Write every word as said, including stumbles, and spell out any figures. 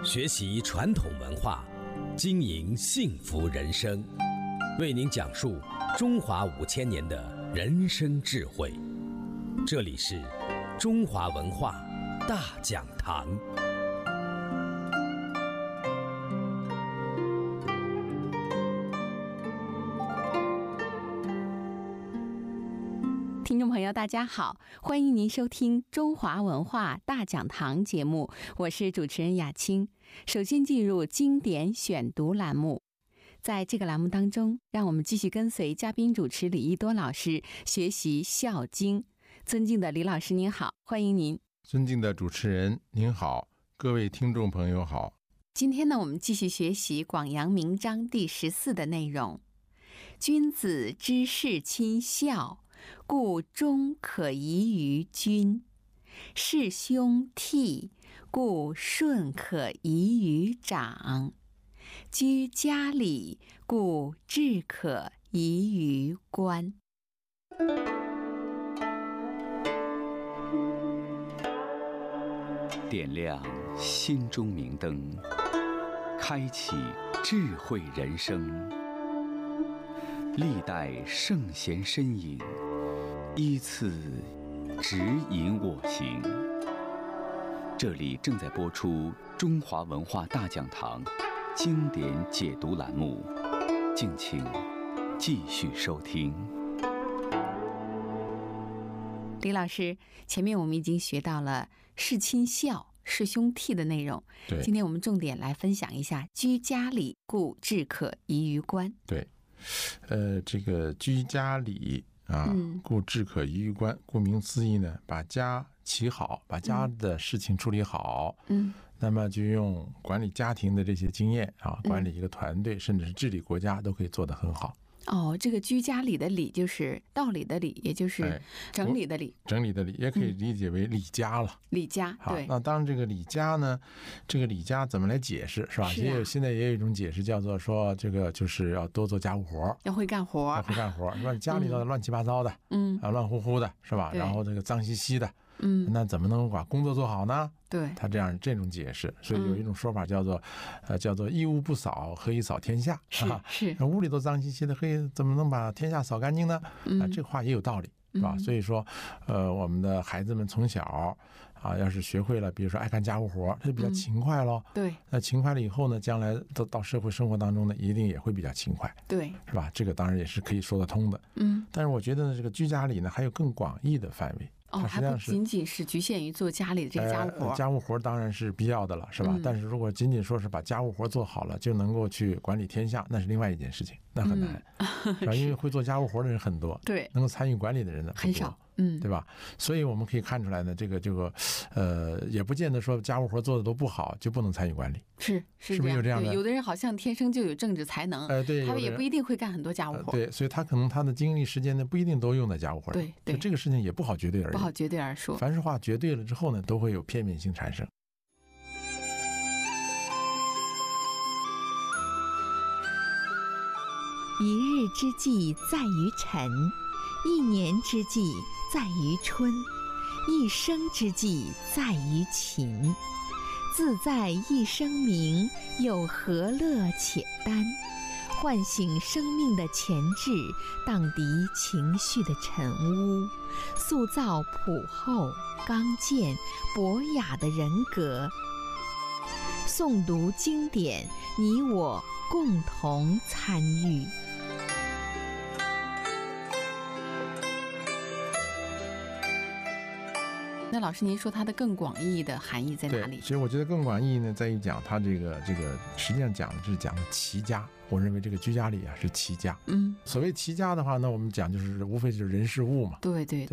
学习传统文化，经营幸福人生，为您讲述中华五千年的人生智慧。这里是中华文化大讲堂。 听众朋友大家好，欢迎您收听中华文化大讲堂节目，我是主持人雅青。首先进入经典选读栏目，在这个栏目当中，让我们继续跟随嘉宾主持李一多老师学习孝经。尊敬的李老师您好，欢迎您。 尊敬的主持人您好，各位听众朋友好。 今天呢，我们继续学习广阳明章第十四的内容。君子之事亲孝，故忠可移于君；事兄悌，故顺可移于长；居家里，故志可移于官。 点亮心中明灯，开启智慧人生。历代圣贤身影，依次指引我行。这里正在播出中华文化大讲堂经典解读栏目，敬请继续收听。 李老师，前面我们已经学到了事亲孝、事兄悌的内容， 对， 今天我们重点来分享一下居家里，故志可移于官。 对，呃，这个居家里啊， 嗯、 故志可移于官。顾名思义呢，把家齐好，把家的事情处理好，嗯，那么就用管理家庭的这些经验啊，管理一个团队，嗯、甚至是治理国家，都可以做得很好。 哦，这个居家理的理就是道理的理，也就是整理的理。 哎、整理的理也可以理解为理家了。嗯、 理家，对。 那当然，这个理家呢，这个理家怎么来解释，是吧？ 是啊、 也有现在也有一种解释，叫做说这个就是要多做家务活， 要会干活， 要会干活，是吧？家里头乱七八糟的，嗯，啊，乱乎乎的，是吧？然后这个脏兮兮的。嗯，那怎么能把工作做好呢？ 对， 他这样这种解释，所以有一种说法叫做，嗯、呃，叫做一屋不扫，何以扫天下？ 是啊， 是， 屋里都脏兮兮的，可以怎么能把天下扫干净呢？ 嗯、 啊，这个话也有道理，是吧？嗯、所以说，呃，我们的孩子们从小啊，要是学会了，比如说爱干家务活，他就比较勤快咯。 嗯、对， 那勤快了以后呢，将来到到社会生活当中呢，一定也会比较勤快。 对， 是吧？这个当然也是可以说得通的。嗯，但是我觉得呢，这个居家里呢，还有更广义的范围。 哦，还不仅仅是局限于做家里的这个家务活、 呃、家务活当然是必要的了，是吧？嗯、但是如果仅仅说是把家务活做好了就能够去管理天下，那是另外一件事情，那很难，嗯、是吧？因为会做家务活的人很多， 对， 能够参与管理的人呢很少，嗯， 对吧？所以我们可以看出来呢，这个这个呃，也不见得说家务活做的都不好就不能参与管理， 是是是不是有这样的？ 有的人好像天生就有政治才能， 呃，对， 他也不一定会干很多家务活， 呃、对，所以他可能他的精力时间呢不一定都用在家务活上， 对对， 这个事情也不好绝对而言， 不好绝对而说。 凡是话绝对了之后呢，都会有片面性产生。 一日之计在于晨，一年之计在于春，一生之计在于勤。自在一生明，又何乐且耽？唤醒生命的潜质，荡涤情绪的尘污，塑造朴厚、刚健、博雅的人格。诵读经典，你我共同参与。 那老师您说它的更广义的含义在哪里？ 其实我觉得更广义呢在于讲它这个这个实际上讲的是讲的齐家。我认为这个居家里啊是齐家。嗯，所谓齐家的话呢，我们讲就是无非就是人事物嘛。 对对。